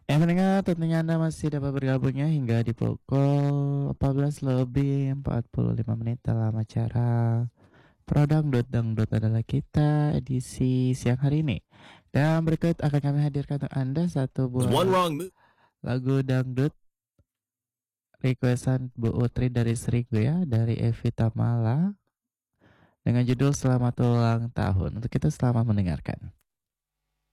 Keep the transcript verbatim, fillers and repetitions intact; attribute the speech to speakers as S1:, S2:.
S1: Eh mendengar tentunya Anda masih dapat bergabungnya hingga di pukul empat belas lebih empat puluh lima menit dalam acara Prodang Dut Dangdut adalah kita edisi siang hari ini. Dan berikut akan kami hadirkan untuk Anda satu
S2: With one
S1: buah
S2: wrong move.
S1: lagu dangdut requestan Bu Utri dari Serigu ya, dari Evita Mala dengan judul Selamat Ulang Tahun. Untuk kita selamat mendengarkan.